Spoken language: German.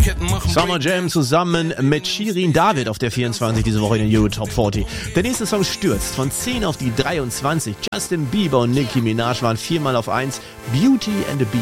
Summer Jam zusammen mit Shirin David auf der 24 diese Woche in den Euro Top 40. Der nächste Song stürzt von 10 auf die 23. Justin Bieber und Nicki Minaj waren 4-mal auf 1. Beauty and the Beast.